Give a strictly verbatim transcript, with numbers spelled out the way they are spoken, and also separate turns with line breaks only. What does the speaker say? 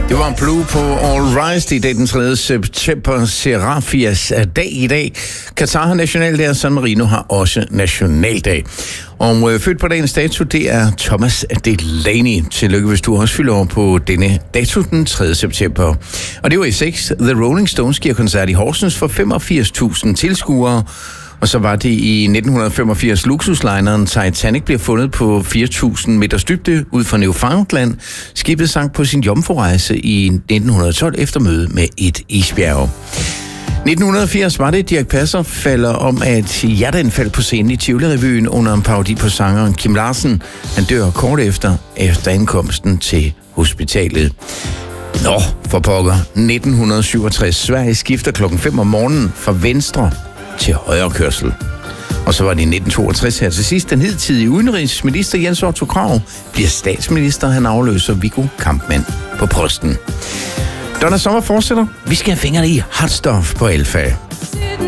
Det var Blue på All Rise. Det er den tredje september, Serafias dag i dag. Katar har nationaldag, og San Marino har også nationaldag. Og øh, født på dagens dato, det er Thomas Delaney. Tillykke, hvis du også fylder over på denne dato, den tredje september. Og det var i seks. The Rolling Stones giver koncert i Horsens for femogfirs tusind tilskuere. Og så var det i nitten femogfirs luksuslineren Titanic bliver fundet på fire tusind meters dybde ud fra Newfoundland. Skibet sank på sin jomfrurejse i nitten tolv efter møde med et isbjerg. nitten firs var det, Dirch Passer falder om at hjerteanfald på scenen i Tivoli-revyen under en parodi på sangeren Kim Larsen. Han dør kort efter, efter ankomsten til hospitalet. Nå, for pokker. nitten syvogtres. Sverige skifter klokken fem om morgenen fra venstre til højre kørsel. Og så var det i nitten toogtres her til sidst. Den hidtidige udenrigsminister Jens Otto Krag bliver statsminister. Han afløser Viggo Kampmann på posten. Donna Sommer fortsætter. Vi skal have fingrene i hot stuff på Alfa.